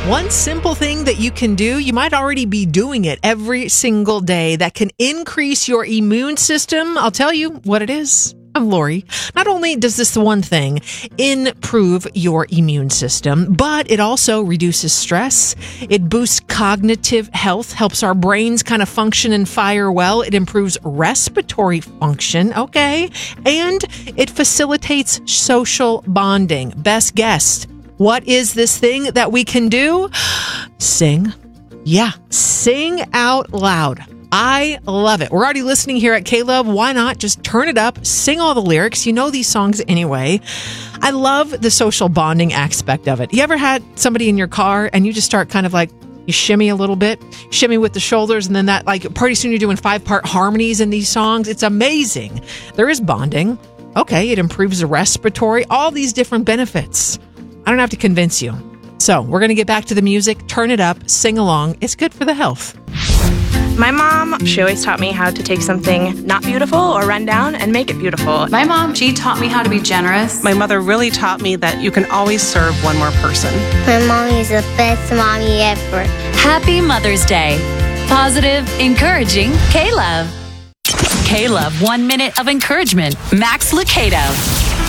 One simple thing that you can do, you might already be doing it every single day, that can increase your immune system. I'll tell you what it is. I'm Lori. Not only does this one thing improve your immune system, but it also reduces stress. It boosts cognitive health, helps our brains kind of function and fire well. It improves respiratory function, okay? And it facilitates social bonding. Best guess. What is this thing that we can do? Sing. Yeah, sing out loud. I love it. We're already listening here at K-Love. Why not just turn it up, sing all the lyrics? You know these songs anyway. I love the social bonding aspect of it. You ever had somebody in your car and you just start kind of like, you shimmy a little bit, shimmy with the shoulders, and then that, like, pretty soon you're doing 5-part harmonies in these songs. It's amazing. There is bonding. Okay, it improves the respiratory, all these different benefits. I don't have to convince you. So we're going to get back to the music, turn it up, sing along. It's good for the health. My mom, she always taught me how to take something not beautiful or run down and make it beautiful. My mom, she taught me how to be generous. My mother really taught me that you can always serve one more person. My mommy is the best mommy ever. Happy Mother's Day. Positive, encouraging K-Love. K-Love, 1 minute of encouragement. Max Lucado.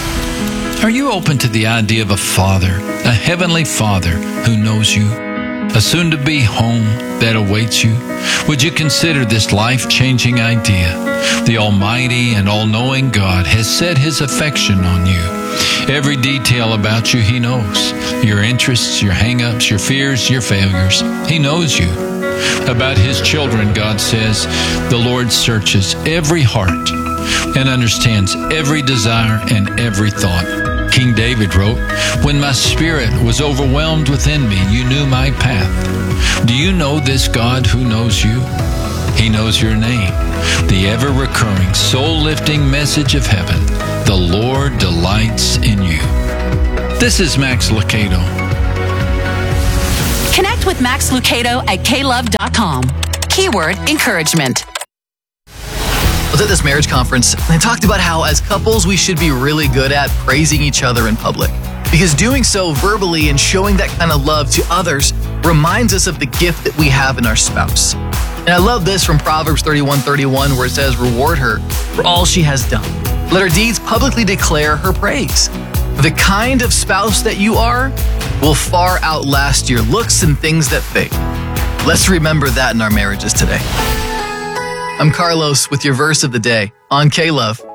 Are you open to the idea of a father, a heavenly father who knows you? A soon-to-be home that awaits you? Would you consider this life-changing idea? The almighty and all-knowing God has set his affection on you. Every detail about you he knows. Your interests, your hang-ups, your fears, your failures. He knows you. About his children, God says, the Lord searches every heart and understands every desire and every thought. King David wrote, "When my spirit was overwhelmed within me, you knew my path." Do you know this God who knows you? He knows your name. The ever-recurring, soul-lifting message of heaven. The Lord delights in you. This is Max Lucado. Connect with Max Lucado at klove.com. Keyword encouragement. I was at this marriage conference and they talked about how as couples we should be really good at praising each other in public. Because doing so verbally and showing that kind of love to others reminds us of the gift that we have in our spouse. And I love this from Proverbs 31:31 where it says, "Reward her for all she has done. Let her deeds publicly declare her praise." The kind of spouse that you are will far outlast your looks and things that fade. Let's remember that in our marriages today. I'm Carlos with your verse of the day on K-Love.